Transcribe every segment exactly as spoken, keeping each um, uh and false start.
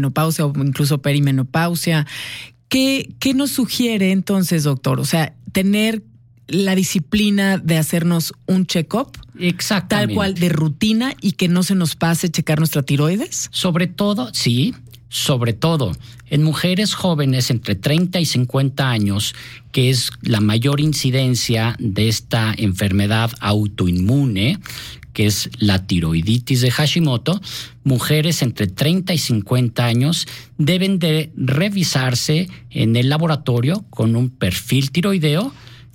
menopausia o incluso perimenopausia. ¿Qué, qué nos sugiere entonces, doctor? O sea, tener la disciplina de hacernos un check-up. Exactamente. Tal cual, de rutina, y que no se nos pase checar nuestra tiroides. Sobre todo, sí, sobre todo en mujeres jóvenes entre treinta y cincuenta años, que es la mayor incidencia de esta enfermedad autoinmune, que es la tiroiditis de Hashimoto. Mujeres entre treinta y cincuenta años deben de revisarse en el laboratorio con un perfil tiroideo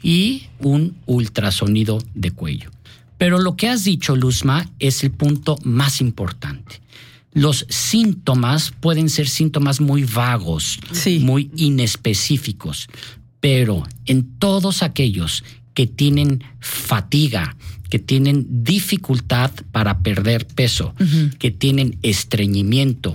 y un ultrasonido de cuello. Pero lo que has dicho, Luzma, es el punto más importante. Los síntomas pueden ser síntomas muy vagos, sí. muy inespecíficos, pero en todos aquellos que tienen fatiga, que tienen dificultad para perder peso, uh-huh. que tienen estreñimiento,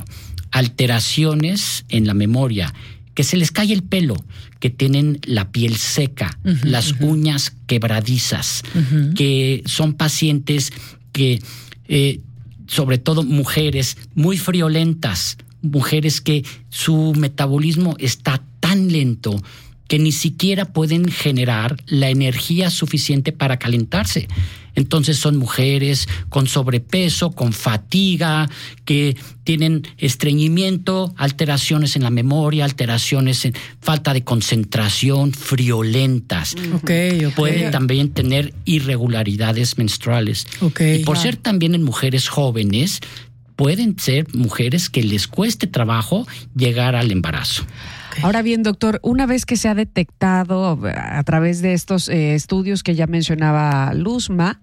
alteraciones en la memoria, que se les cae el pelo, que tienen la piel seca, uh-huh, las uh-huh. uñas quebradizas, uh-huh. que son pacientes que, eh, sobre todo mujeres muy friolentas, mujeres que su metabolismo está tan lento que ni siquiera pueden generar la energía suficiente para calentarse. Entonces son mujeres con sobrepeso, con fatiga, que tienen estreñimiento, alteraciones en la memoria, alteraciones en falta de concentración, friolentas. Okay, okay. Pueden también tener irregularidades menstruales. Okay, y por yeah. ser también en mujeres jóvenes, pueden ser mujeres que les cueste trabajo llegar al embarazo. Ahora bien, doctor, una vez que se ha detectado a través de estos eh, estudios que ya mencionaba Luzma,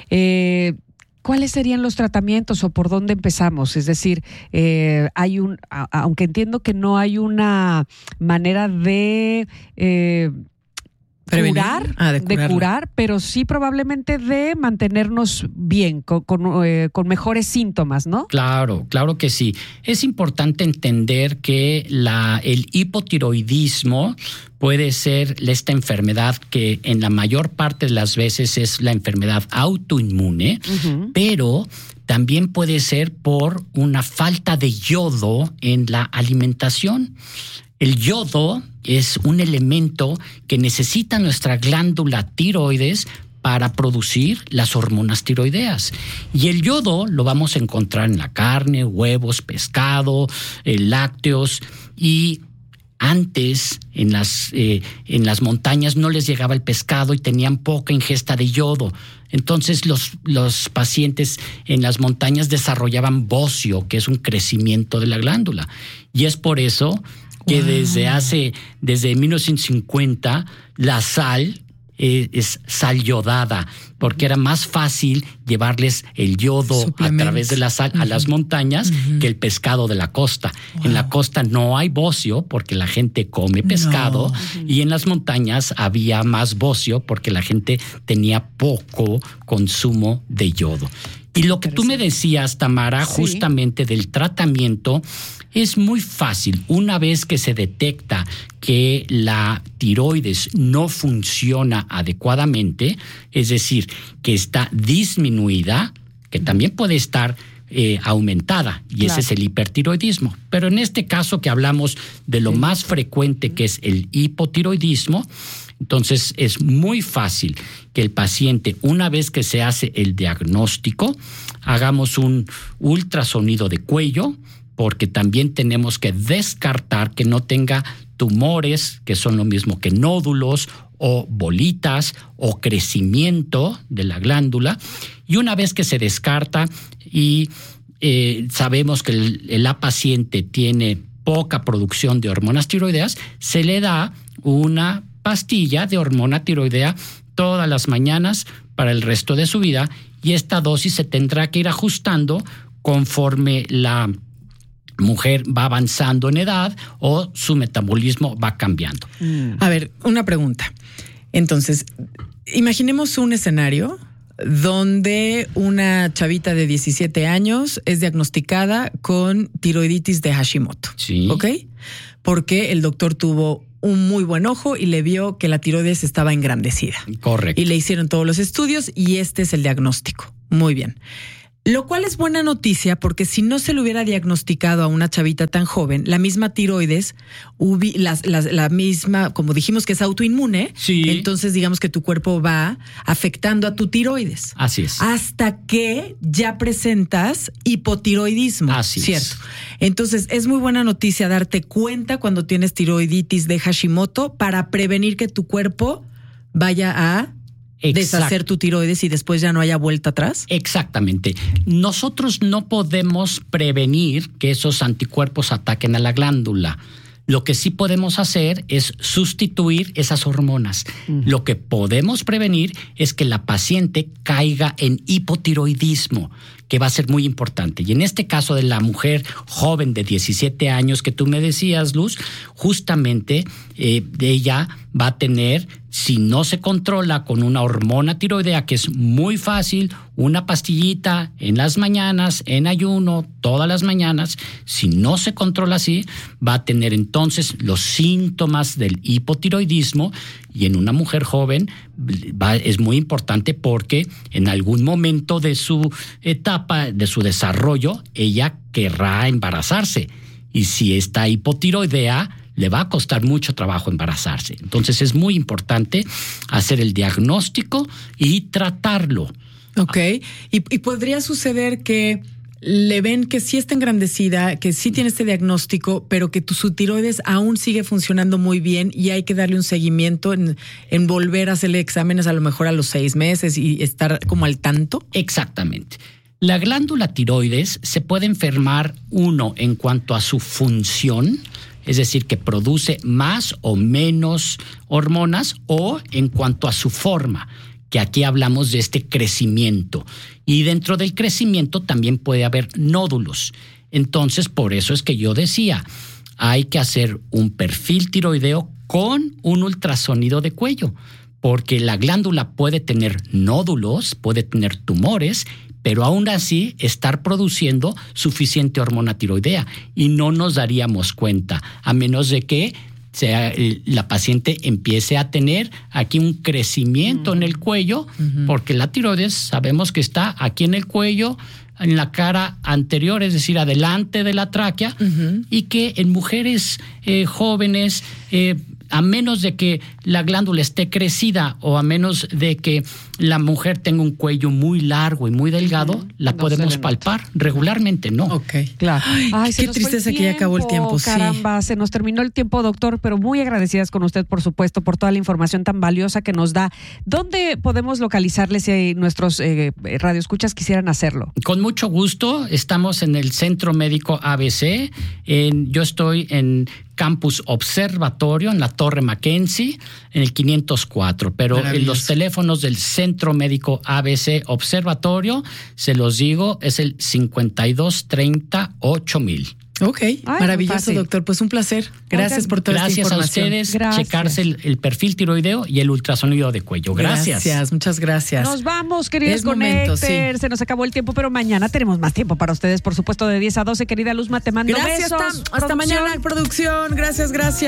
eh, ¿cuáles serían los tratamientos o por dónde empezamos? Es decir, eh, hay un, a, aunque entiendo que no hay una manera de eh, curar, ah, de, de curar, pero sí probablemente de mantenernos bien, con, con, eh, con mejores síntomas, ¿no? Claro, claro que sí. Es importante entender que la, el hipotiroidismo puede ser esta enfermedad que en la mayor parte de las veces es la enfermedad autoinmune, uh-huh. pero también puede ser por una falta de yodo en la alimentación. El yodo es un elemento que necesita nuestra glándula tiroides para producir las hormonas tiroideas. Y el yodo lo vamos a encontrar en la carne, huevos, pescado, eh, lácteos. Y antes en las, eh, en las montañas no les llegaba el pescado y tenían poca ingesta de yodo. Entonces los, los pacientes en las montañas desarrollaban bocio, que es un crecimiento de la glándula. Y es por eso que wow. desde hace, desde mil novecientos cincuenta, la sal eh, es sal yodada, porque era más fácil llevarles el yodo a través de la sal uh-huh. a las montañas uh-huh. que el pescado de la costa. Wow. En la costa no hay bocio porque la gente come pescado, no. y en las montañas había más bocio porque la gente tenía poco consumo de yodo. Y lo que tú me decías, Tamara, sí. justamente del tratamiento, es muy fácil. Una vez que se detecta que la tiroides no funciona adecuadamente, es decir, que está disminuida, que también puede estar eh, aumentada, y claro. ese es el hipertiroidismo. Pero en este caso que hablamos de lo sí. más frecuente, que es el hipotiroidismo, entonces es muy fácil que el paciente, una vez que se hace el diagnóstico, hagamos un ultrasonido de cuello, porque también tenemos que descartar que no tenga tumores, que son lo mismo que nódulos o bolitas o crecimiento de la glándula. Y una vez que se descarta y eh, sabemos que el, la paciente tiene poca producción de hormonas tiroideas, se le da una pastilla de hormona tiroidea todas las mañanas para el resto de su vida, y esta dosis se tendrá que ir ajustando conforme la mujer va avanzando en edad o su metabolismo va cambiando. A ver, una pregunta. Entonces, imaginemos un escenario donde una chavita de diecisiete años es diagnosticada con tiroiditis de Hashimoto. Sí. ¿Ok? Porque el doctor tuvo un muy buen ojo y le vio que la tiroides estaba engrandecida. Correcto. Y le hicieron todos los estudios y este es el diagnóstico. Muy bien. Lo cual es buena noticia porque si no se le hubiera diagnosticado a una chavita tan joven, la misma tiroides, ubi, la, la, la misma, como dijimos que es autoinmune, sí. entonces digamos que tu cuerpo va afectando a tu tiroides. Así es. Hasta que ya presentas hipotiroidismo. Así ¿cierto? es. Entonces es muy buena noticia darte cuenta cuando tienes tiroiditis de Hashimoto para prevenir que tu cuerpo vaya a... Exacto. Deshacer tu tiroides y después ya no haya vuelta atrás. Exactamente. Nosotros no podemos prevenir que esos anticuerpos ataquen a la glándula. Lo que sí podemos hacer es sustituir esas hormonas. Uh-huh. Lo que podemos prevenir es que la paciente caiga en hipotiroidismo, que va a ser muy importante. Y en este caso de la mujer joven de diecisiete años que tú me decías, Luz, justamente eh, ella va a tener, si no se controla con una hormona tiroidea, que es muy fácil, una pastillita en las mañanas, en ayuno, todas las mañanas, si no se controla así, va a tener entonces los síntomas del hipotiroidismo. Y en una mujer joven va, es muy importante porque en algún momento de su etapa, de su desarrollo, ella querrá embarazarse. Y si está hipotiroidea, le va a costar mucho trabajo embarazarse. Entonces es muy importante hacer el diagnóstico y tratarlo. Ok. Y, y podría suceder que le ven que sí está engrandecida, que sí tiene este diagnóstico, pero que tu, su tiroides aún sigue funcionando muy bien y hay que darle un seguimiento en, en volver a hacerle exámenes a lo mejor a los seis meses y estar como al tanto. Exactamente. La glándula tiroides se puede enfermar, uno, en cuanto a su función, es decir, que produce más o menos hormonas, o en cuanto a su forma, que aquí hablamos de este crecimiento. Y dentro del crecimiento también puede haber nódulos. Entonces, por eso es que yo decía, hay que hacer un perfil tiroideo con un ultrasonido de cuello, porque la glándula puede tener nódulos, puede tener tumores, pero aún así estar produciendo suficiente hormona tiroidea y no nos daríamos cuenta, a menos de que sea, la paciente empiece a tener aquí un crecimiento uh-huh. en el cuello, uh-huh. porque la tiroides sabemos que está aquí en el cuello, en la cara anterior, es decir, adelante de la tráquea, uh-huh. y que en mujeres eh, jóvenes, eh, a menos de que la glándula esté crecida o a menos de que la mujer tenga un cuello muy largo y muy delgado, uh-huh. la no podemos palpar regularmente, ¿no? Ok, claro. Ay, qué tristeza que ya acabó el tiempo. Caramba, sí. se nos terminó el tiempo, doctor, pero muy agradecidas con usted, por supuesto, por toda la información tan valiosa que nos da. ¿Dónde podemos localizarle si nuestros eh, radioescuchas quisieran hacerlo? Con mucho gusto. Estamos en el Centro Médico A B C. En, yo estoy en Campus Observatorio, en la Torre Mackenzie, en el quinientos cuatro. Pero en los teléfonos del Centro Médico A B C Observatorio, se los digo, es el cincuenta y dos treinta ocho mil. Ok, Ay, maravilloso, doctor. Pues un placer. Gracias Oigan, por toda esta información. Gracias a ustedes. Gracias. Checarse el, el perfil tiroideo y el ultrasonido de cuello. Gracias. Gracias, muchas gracias. Nos vamos, queridos Connectors. Sí. Se nos acabó el tiempo, pero mañana tenemos más tiempo para ustedes, por supuesto, de diez a doce. Querida Luzma, te mando gracias, besos. Hasta, hasta mañana, producción. Gracias, gracias.